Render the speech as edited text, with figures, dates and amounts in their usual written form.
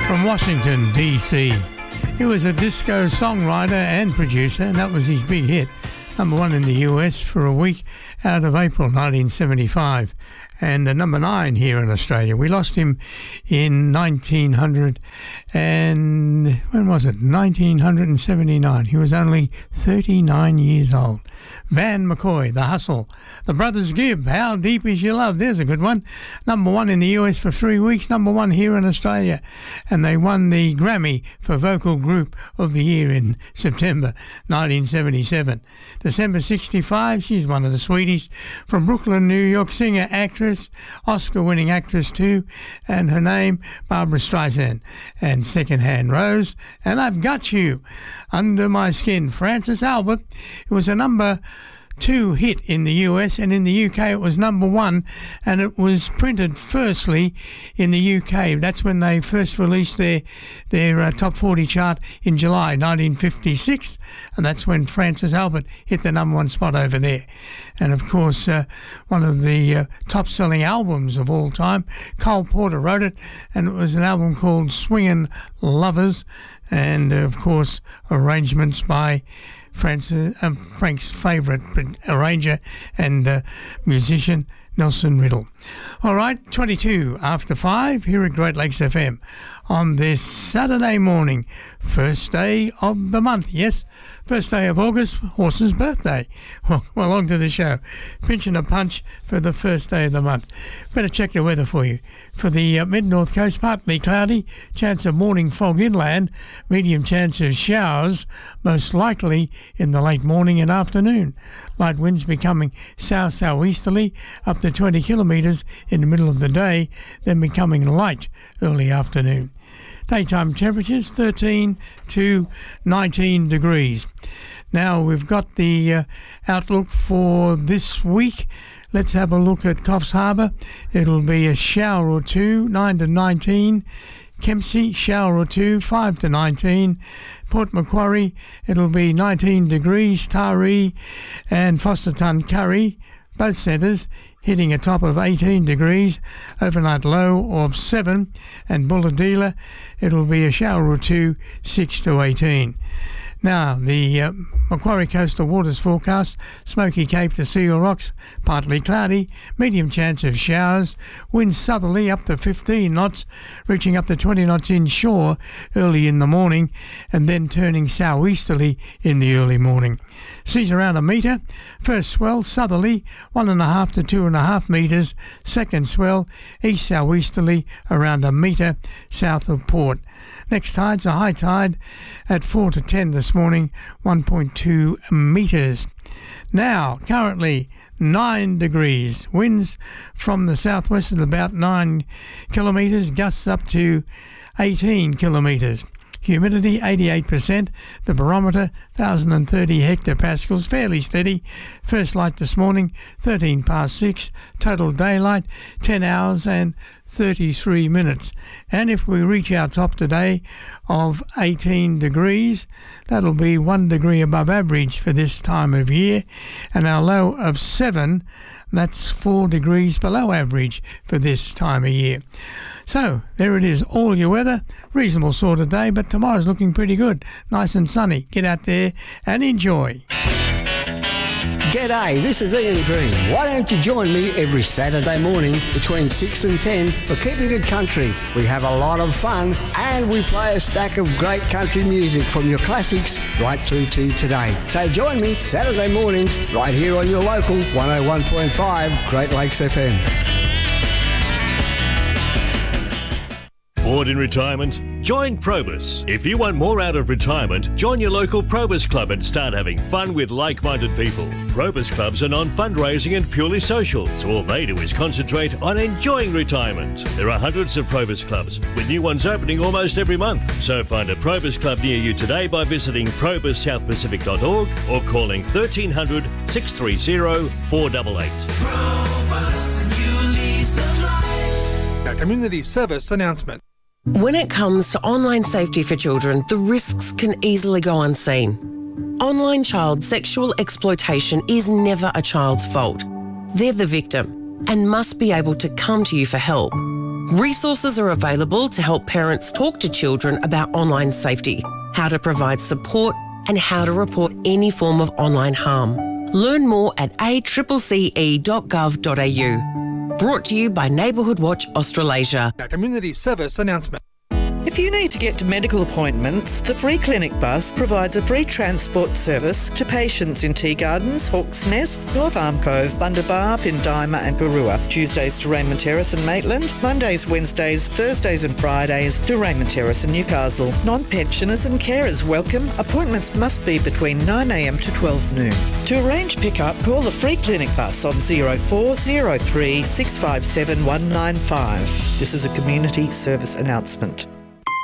from Washington, D.C. He was a disco songwriter and producer, and that was his big hit, number one in the US for a week out of April 1975, and number 9 here in Australia. We lost him in 1979. He was only 39 years old. Van McCoy, The Hustle. The Brothers Gibb, How Deep Is Your Love? There's a good one. Number one in the US for 3 weeks, number one here in Australia. And they won the Grammy for Vocal Group of the Year in September 1977. December 65, she's one of the sweeties. From Brooklyn, New York, singer, actress, Oscar-winning actress too. And her name, Barbara Streisand. And Secondhand Rose, and I've Got You. Under My Skin, Francis Albert. It was a number 2 hit in the US, and in the UK it was number 1, and it was printed firstly in the UK. That's when they first released their top 40 chart in July 1956, and that's when Francis Albert hit the number 1 spot over there. And of course, one of the top-selling albums of all time, Cole Porter wrote it, and it was an album called Swingin' Lovers, and of course arrangements by Frank's favourite arranger and musician, Nelson Riddle. All right, 22 after 5 here at Great Lakes FM on this Saturday morning, first day of the month. Yes, first day of August, Horse's birthday. Well, on to the show. Pinching a punch for the first day of the month. Better check the weather for you. For the mid-north coast, partly cloudy, chance of morning fog inland, medium chance of showers, most likely in the late morning and afternoon. Light winds becoming south-southeasterly up to 20 kilometres in the middle of the day, then becoming light early afternoon. Daytime temperatures 13 to 19 degrees. Now we've got the outlook for this week. Let's have a look at Coffs Harbour. It'll be a shower or two, 9 to 19. Kempsey, shower or two, 5 to 19. Port Macquarie, it'll be 19 degrees. Taree and Fosterton Curry, both centres, hitting a top of 18 degrees, overnight low of 7, and Bulahdelah, it'll be a shower or two, 6 to 18. Now, the Macquarie Coastal Waters forecast, Smoky Cape to Seal Rocks, partly cloudy, medium chance of showers, winds southerly up to 15 knots, reaching up to 20 knots inshore early in the morning, and then turning southeasterly in the early morning. Seas around a metre, first swell southerly 1.5 to 2.5 metres, second swell east southeasterly around a metre south of port. Next tide's a high tide at 4 to 10 this morning, 1.2 metres. Now, currently 9 degrees. Winds from the southwest at about 9 kilometres, gusts up to 18 kilometres. Humidity 88%, the barometer 1,030 hectopascals, fairly steady. First light this morning 13 past 6, total daylight 10 hours and 33 minutes. And if we reach our top today of 18 degrees, that'll be 1 degree above average for this time of year, and our low of 7, that's 4 degrees below average for this time of year. So, there it is, all your weather, reasonable sort of day, but tomorrow's looking pretty good, nice and sunny. Get out there and enjoy. G'day, this is Ian Green. Why don't you join me every Saturday morning between 6 and 10 for Keeping It Country? We have a lot of fun and we play a stack of great country music from your classics right through to today. So join me Saturday mornings right here on your local 101.5 Great Lakes FM. Bored in retirement? Join Probus. If you want more out of retirement, join your local Probus Club and start having fun with like-minded people. Probus Clubs are non-fundraising and purely social, so all they do is concentrate on enjoying retirement. There are hundreds of Probus Clubs, with new ones opening almost every month. So find a Probus Club near you today by visiting probussouthpacific.org or calling 1300 630 488. Probus, new lease of life. A community service announcement. When it comes to online safety for children, the risks can easily go unseen. Online child sexual exploitation is never a child's fault. They're the victim and must be able to come to you for help. Resources are available to help parents talk to children about online safety, how to provide support and how to report any form of online harm. Learn more at accce.gov.au. Brought to you by Neighbourhood Watch Australasia. A community service announcement. If you need to get to medical appointments, the Free Clinic Bus provides a free transport service to patients in Tea Gardens, Hawke's Nest, North Arm Cove, Bundabar, Pindima and Garua. Tuesdays to Raymond Terrace and Maitland, Mondays, Wednesdays, Thursdays and Fridays to Raymond Terrace and Newcastle. Non-pensioners and carers welcome. Appointments must be between 9am to 12 noon. To arrange pick-up, call the Free Clinic Bus on 0403 657 195. This is a community service announcement.